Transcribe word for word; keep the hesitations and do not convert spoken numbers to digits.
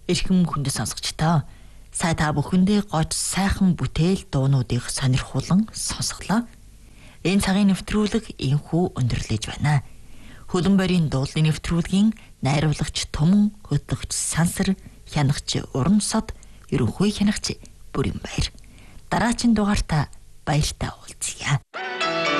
Эрхэм хүндэт сонсогчдоо сая та бүхэндээ гоц сайхан бүтээл дуунуудыг сонирхуулан сонсголоо. Энэ цагийн нэвтрүүлэг инхүү өндөрлөж байна. Хөлөн борийн дуулын нэвтрүүлгийн найруулагч Түмэн, хөтлөгч Сансар, хянагч Урамсод, ерөнхий хянагч Бүрэнбаяр. Дараагийн дугаартаа баяртай уулзъя.